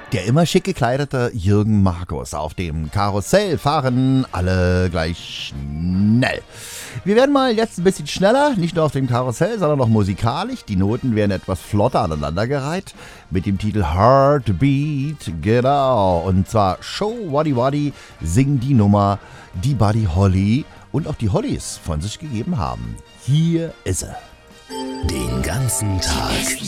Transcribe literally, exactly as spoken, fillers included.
Der immer schick gekleidete Jürgen Markus. Auf dem Karussell fahren alle gleich schnell. Wir werden mal jetzt ein bisschen schneller, nicht nur auf dem Karussell, sondern auch musikalisch. Die Noten werden etwas flotter aneinandergereiht mit dem Titel Heartbeat, genau. Und zwar Show Waddy Waddy singen die Nummer, die Buddy Holly und auch die Hollys von sich gegeben haben. Hier ist er. Den ganzen Tag